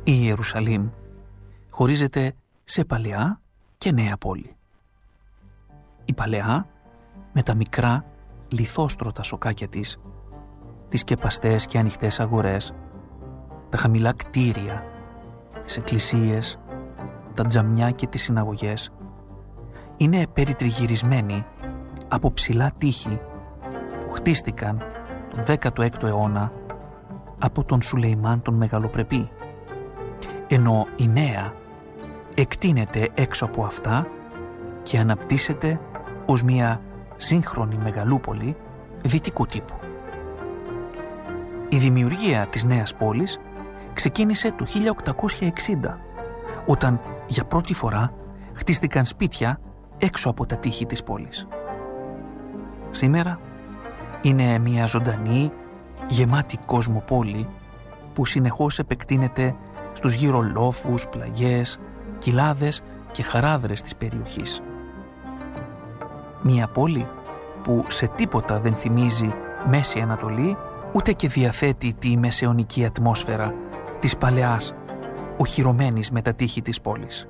Η Ιερουσαλήμ χωρίζεται σε παλαιά και νέα πόλη. Η παλαιά, με τα μικρά λιθόστρωτα σοκάκια της, τις σκεπαστές και ανοιχτές αγορές, τα χαμηλά κτίρια, τις εκκλησίες, τα τζαμιά και τις συναγωγές, είναι περιτριγυρισμένη από ψηλά τείχη που χτίστηκαν τον 16ο αιώνα από τον Σουλεϊμάν τον Μεγαλοπρεπή, ενώ η νέα εκτείνεται έξω από αυτά και αναπτύσσεται ως μια σύγχρονη μεγαλούπολη δυτικού τύπου. Η δημιουργία της νέας πόλης ξεκίνησε το 1860, όταν για πρώτη φορά χτίστηκαν σπίτια έξω από τα τείχη της πόλης. Σήμερα είναι μια ζωντανή, γεμάτη κόσμο πόλη που συνεχώς επεκτείνεται στους γύρω λόφους, πλαγιές, κοιλάδες και χαράδρες της περιοχής. Μια πόλη που σε τίποτα δεν θυμίζει Μέση Ανατολή, ούτε και διαθέτει τη μεσαιωνική ατμόσφαιρα της παλαιάς, οχυρωμένης με τα τείχη της πόλης.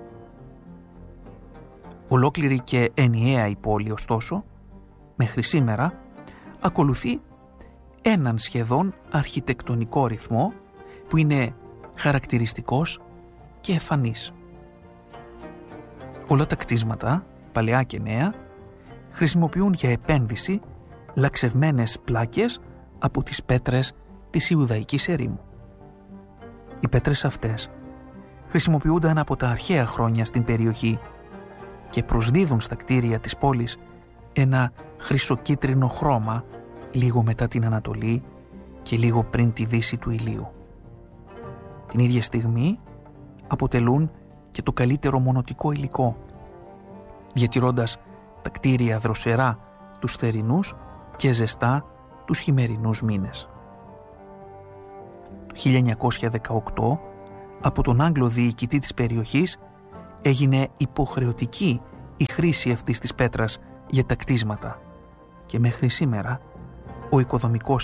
Ολόκληρη και ενιαία η πόλη, ωστόσο, μέχρι σήμερα, ακολουθεί έναν σχεδόν αρχιτεκτονικό ρυθμό που είναι χαρακτηριστικός και εμφανής. Όλα τα κτίσματα, παλαιά και νέα, χρησιμοποιούν για επένδυση λαξευμένες πλάκες από τις πέτρες της Ιουδαϊκής ερήμου. Οι πέτρες αυτές χρησιμοποιούνταν από τα αρχαία χρόνια στην περιοχή και προσδίδουν στα κτίρια της πόλης ένα χρυσοκίτρινο χρώμα λίγο μετά την Ανατολή και λίγο πριν τη δύση του ηλίου. Την ίδια στιγμή αποτελούν και το καλύτερο μονοτικό υλικό, διατηρώντας τα κτίρια δροσερά τους θερινούς και ζεστά τους χειμερινούς μήνες. Το 1918, από τον Άγγλο διοικητή της περιοχής, έγινε υποχρεωτική η χρήση αυτής της πέτρας για τα κτίσματα και μέχρι σήμερα ο οικοδομικός